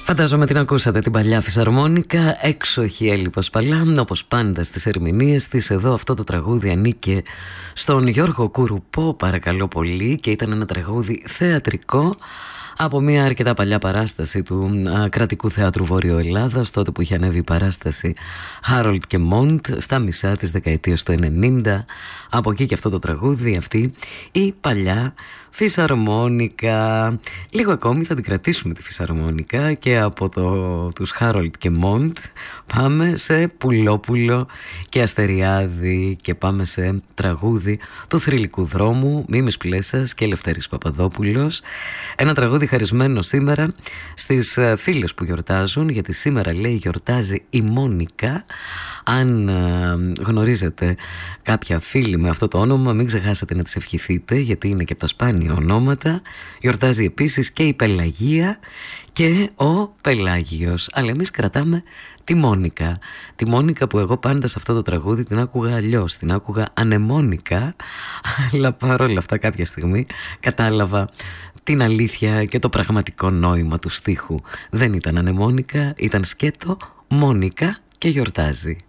Φαντάζομαι την ακούσατε την παλιά φυσαρμόνικα, έξοχη έλιπος παλά, όπως πάντα στις ερμηνείες της. Εδώ αυτό το τραγούδι ανήκε στον Γιώργο Κουρουπό, παρακαλώ πολύ, και ήταν ένα τραγούδι θεατρικό από μια αρκετά παλιά παράσταση του Κρατικού Θεάτρου Βόρειο Ελλάδας, τότε που είχε ανέβει η παράσταση Harold και Mont στα μισά της δεκαετίας του 90. Από εκεί και αυτό το τραγούδι, αυτή η παλιά φυσαρμόνικα. Λίγο ακόμη θα την κρατήσουμε τη φυσαρμόνικα και από τους Harold και Mont πάμε σε Πουλόπουλο και Αστεριάδη και πάμε σε τραγούδι του Θρυλικού Δρόμου, Μίμης Πλέσας και Ελευθέρης Παπαδόπουλος. Ένα τραγούδι χαρισμένο σήμερα στις φίλες που γιορτάζουν, γιατί σήμερα λέει γιορτάζει η Μόνικα. Αν γνωρίζετε κάποια φίλη με αυτό το όνομα, μην ξεχάσετε να της ευχηθείτε, γιατί είναι και από τα σπάνια ονόματα. Γιορτάζει επίσης και η Πελαγία και ο Πελάγιος. Αλλά εμείς κρατάμε τη Μόνικα. Τη Μόνικα που εγώ πάντα σε αυτό το τραγούδι την άκουγα αλλιώς, την άκουγα ανεμόνικα. Αλλά παρόλα αυτά κάποια στιγμή κατάλαβα την αλήθεια και το πραγματικό νόημα του στίχου. Δεν ήταν ανεμόνικα, ήταν σκέτο, Μόνικα και γιορτάζει.